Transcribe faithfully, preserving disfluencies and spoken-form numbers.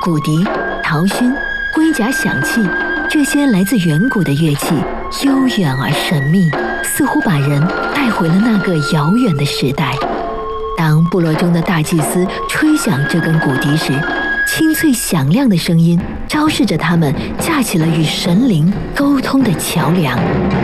骨笛、陶埙、龟甲响器，这些来自远古的乐器，悠远而神秘，似乎把人带回了那个遥远的时代。当部落中的大祭司吹响这根骨笛时，清脆响亮的声音昭示着他们架起了与神灵沟通的桥梁。